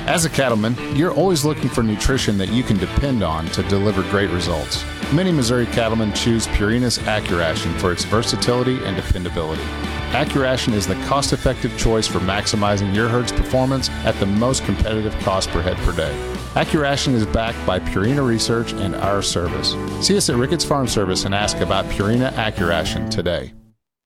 As a cattleman, you're always looking for nutrition that you can depend on to deliver great results. Many Missouri cattlemen choose Purina's AccuRation for its versatility and dependability. AccuRation is the cost-effective choice for maximizing your herd's performance at the most competitive cost per head per day. AccuRation is backed by Purina Research and our service. See us at Ricketts Farm Service and ask about Purina AccuRation today.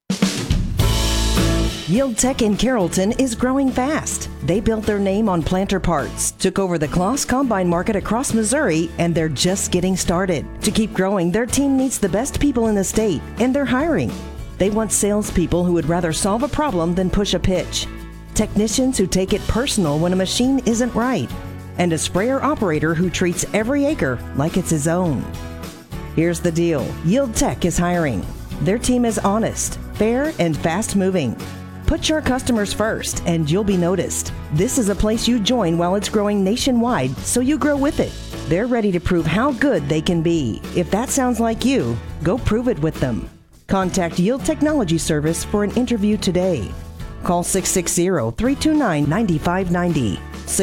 Yield Tech in Carrollton is growing fast. They built their name on planter parts, took over the Kloss Combine market across Missouri, and they're just getting started. To keep growing, their team needs the best people in the state, and they're hiring. They want salespeople who would rather solve a problem than push a pitch, technicians who take it personal when a machine isn't right, and a sprayer operator who treats every acre like it's his own. Here's the deal. Yield Tech is hiring. Their team is honest, fair, and fast-moving. Put your customers first, and you'll be noticed. This is a place you join while it's growing nationwide, so you grow with it. They're ready to prove how good they can be. If that sounds like you, go prove it with them. Contact Yield Technology Service for an interview today. Call 660-329-9590,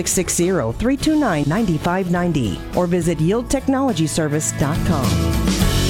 660-329-9590, or visit yieldtechnologyservice.com.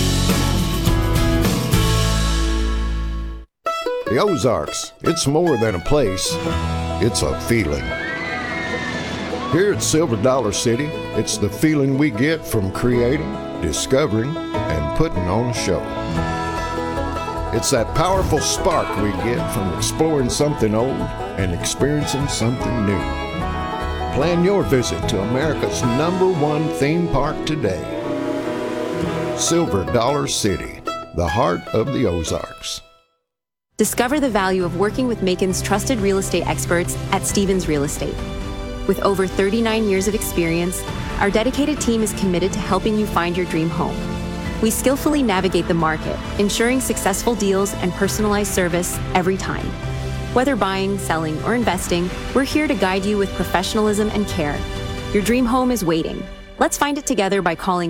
The Ozarks, it's more than a place, it's a feeling. Here at Silver Dollar City, it's the feeling we get from creating, discovering, and putting on a show. It's that powerful spark we get from exploring something old and experiencing something new. Plan your visit to America's #1 theme park today. Silver Dollar City, the heart of the Ozarks. Discover the value of working with Macon's trusted real estate experts at Stevens Real Estate. With over 39 years of experience, our dedicated team is committed to helping you find your dream home. We skillfully navigate the market, ensuring successful deals and personalized service every time. Whether buying, selling, or investing, we're here to guide you with professionalism and care. Your dream home is waiting. Let's find it together by calling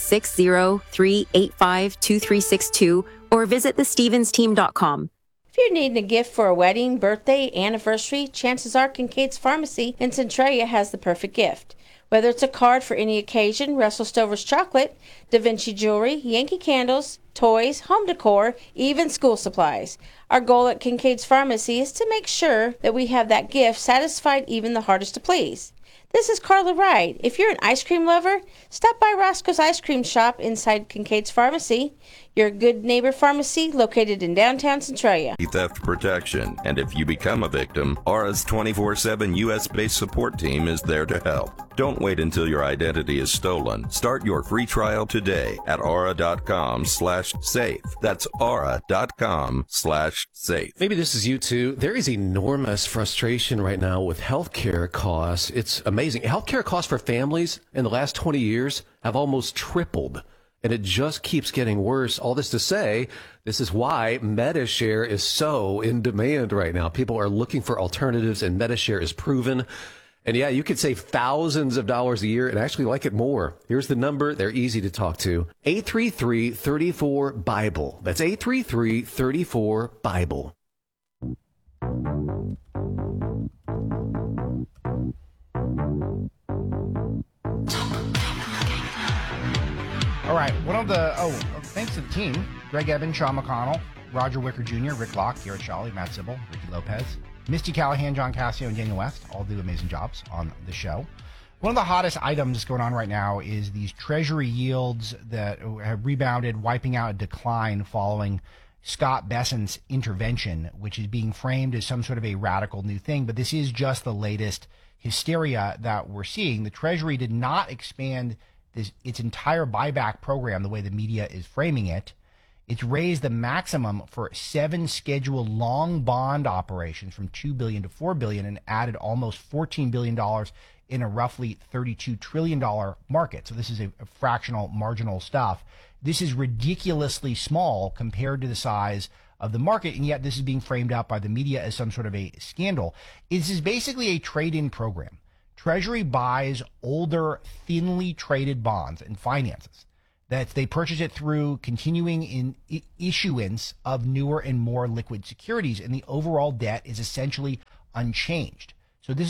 660-385-2362 or visit thestevensteam.com. If you're needing a gift for a wedding, birthday, anniversary, chances are Kincaid's Pharmacy in Centralia has the perfect gift. Whether it's a card for any occasion, Russell Stover's chocolate, Da Vinci jewelry, Yankee candles, toys, home decor, even school supplies. Our goal at Kincaid's Pharmacy is to make sure that we have that gift satisfied even the hardest to please. This is Carla Wright. If you're an ice cream lover, stop by Roscoe's Ice Cream Shop inside Kincaid's Pharmacy, your good neighbor pharmacy located in downtown Centralia. Theft protection, and if you become a victim, Aura's 24/7 U.S.-based support team is there to help. Don't wait until your identity is stolen. Start your free trial today at aura.com/safe. That's aura.com/safe. Maybe this is you too. There is enormous frustration right now with healthcare costs. It's amazing. Healthcare costs for families in the last 20 years have almost tripled. And it just keeps getting worse. All this to say, this is why Medi-Share is so in demand right now. People are looking for alternatives, and Medi-Share is proven. And yeah, you could save thousands of dollars a year and actually like it more. Here's the number. They're easy to talk to. 833-34-BIBLE. That's 833-34-BIBLE. All right, thanks to the team. Greg Evans, Sean McConnell, Roger Wicker Jr., Rick Locke, Garrett Shawley, Matt Sybil, Ricky Lopez, Misty Callahan, John Cassio, and Daniel West all do amazing jobs on the show. One of the hottest items going on right now is these Treasury yields that have rebounded, wiping out a decline following Scott Bessent's intervention, which is being framed as some sort of a radical new thing. But this is just the latest hysteria that we're seeing. The Treasury did not expand its entire buyback program the way the media is framing it. It's raised the maximum for 7 scheduled long bond operations from $2 billion to $4 billion and added almost $14 billion in a roughly $32 trillion market. So this is a fractional, marginal stuff. This is ridiculously small compared to the size of the market, and yet this is being framed out by the media as some sort of a scandal. This is basically a trade-in program. Treasury buys older, thinly traded bonds and finances. That they purchase it through continuing in issuance of newer and more liquid securities, and the overall debt is essentially unchanged. So this is all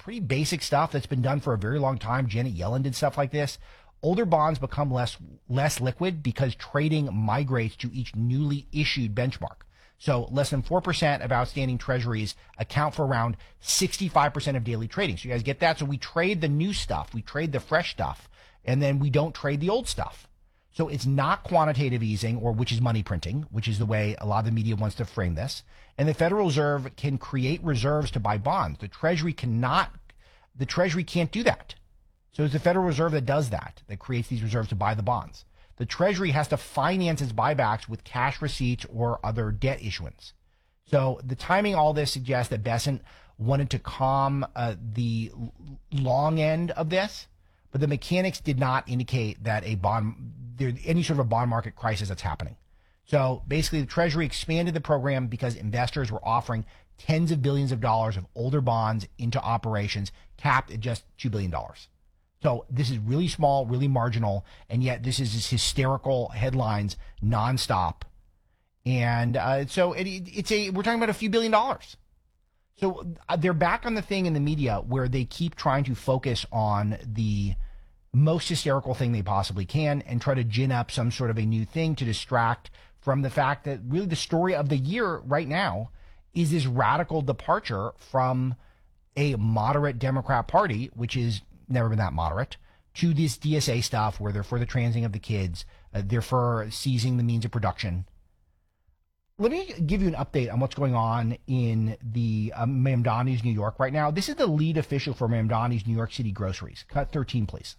pretty basic stuff that's been done for a very long time. Janet Yellen did stuff like this. Older bonds become less liquid because trading migrates to each newly issued benchmark. So less than 4% of outstanding treasuries account for around 65% of daily trading. So you guys get that? So we trade the new stuff, we trade the fresh stuff, and then we don't trade the old stuff. So it's not quantitative easing, or which is money printing, which is the way a lot of the media wants to frame this. And the Federal Reserve can create reserves to buy bonds. The Treasury can't do that. So it's the Federal Reserve that does that creates these reserves to buy the bonds. The Treasury has to finance its buybacks with cash receipts or other debt issuance. So the timing, all this suggests that Bessent wanted to calm the long end of this, but the mechanics did not indicate that any sort of a bond market crisis that's happening. So basically, the Treasury expanded the program because investors were offering tens of billions of dollars of older bonds into operations capped at just $2 billion. So this is really small, really marginal, and yet this is just hysterical headlines nonstop. And so we're talking about a few $1 billion. So they're back on the thing in the media where they keep trying to focus on the most hysterical thing they possibly can and try to gin up some sort of a new thing to distract from the fact that really the story of the year right now is this radical departure from a moderate Democrat Party, which is never been that moderate, to this DSA stuff where they're for the transing of the kids, they're for seizing the means of production. Let me give you an update on what's going on in the Mamdani's New York right now. This is the lead official for Mamdani's New York City groceries. Cut 13, please.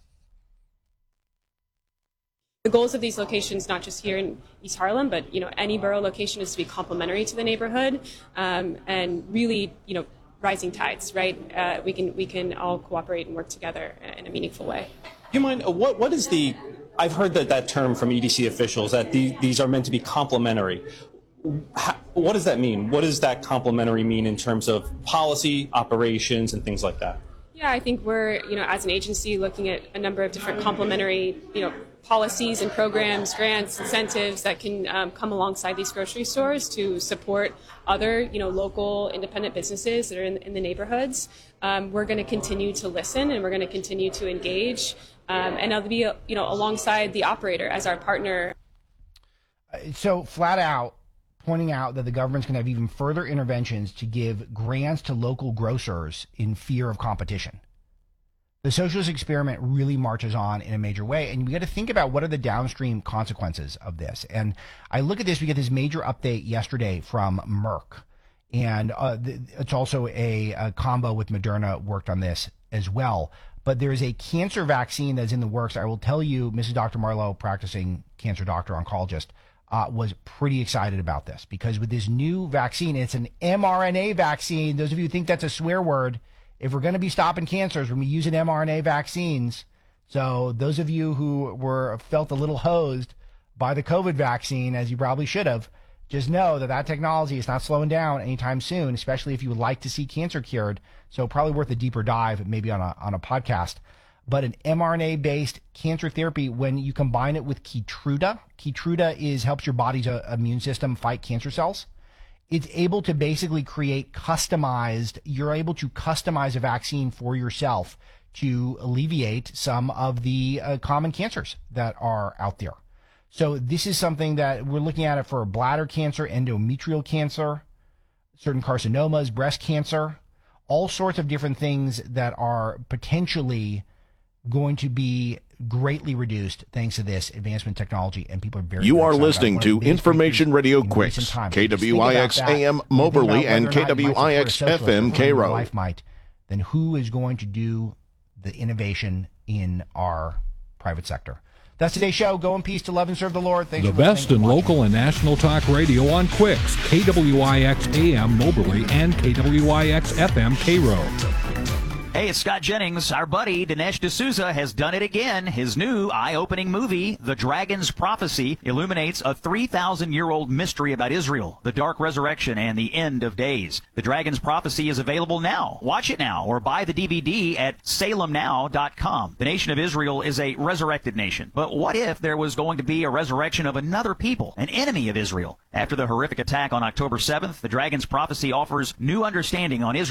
The goals of these locations, not just here in East Harlem, but any borough location, is to be complementary to the neighborhood, and really, rising tides, right? We can all cooperate and work together in a meaningful way. Do you mind, what is I've heard that term from EDC officials, that these are meant to be complementary. What does that mean? What does that complementary mean in terms of policy, operations, and things like that? Yeah, I think we're, as an agency, looking at a number of different complementary, policies and programs, grants, incentives that can come alongside these grocery stores to support other, local independent businesses that are in the neighborhoods. We're going to continue to listen, and we're going to continue to engage, and I'll be, alongside the operator as our partner. So flat out pointing out that the government's going to have even further interventions to give grants to local grocers in fear of competition. The socialist experiment really marches on in a major way, and we got to think about what are the downstream consequences of this. And I look at this, we get this major update yesterday from Merck, and it's also a combo with Moderna worked on this as well. But there is a cancer vaccine that's in the works. I will tell you, Mrs. Dr. Marlowe, practicing cancer doctor, oncologist, was pretty excited about this because with this new vaccine, it's an mRNA vaccine. Those of you who think that's a swear word, if we're going to be stopping cancers, we're going to be using mRNA vaccines. So those of you who felt a little hosed by the COVID vaccine, as you probably should have, just know that technology is not slowing down anytime soon, especially if you would like to see cancer cured. So probably worth a deeper dive, maybe on a podcast. But an mRNA-based cancer therapy, when you combine it with Keytruda helps your body's immune system fight cancer cells. It's able to basically you're able to customize a vaccine for yourself to alleviate some of the common cancers that are out there. So this is something that we're looking at it for bladder cancer, endometrial cancer, certain carcinomas, breast cancer, all sorts of different things that are potentially going to be greatly reduced thanks to this advancement technology, and people are very. You are listening to Information Radio Quicks, KWIX AM Moberly and KWIX FM Cairo. Life might, then who is going to do the innovation in our private sector? That's today's show. Go in peace to love and serve the Lord. Thanks the best in local and national talk radio on Quicks, KWIX AM Moberly and KWIX FM Cairo. Hey, it's Scott Jennings. Our buddy Dinesh D'Souza has done it again. His new eye-opening movie, The Dragon's Prophecy, illuminates a 3,000-year-old mystery about Israel, the dark resurrection, and the end of days. The Dragon's Prophecy is available now. Watch it now or buy the DVD at salemnow.com. The nation of Israel is a resurrected nation. But what if there was going to be a resurrection of another people, an enemy of Israel? After the horrific attack on October 7th, The Dragon's Prophecy offers new understanding on Israel.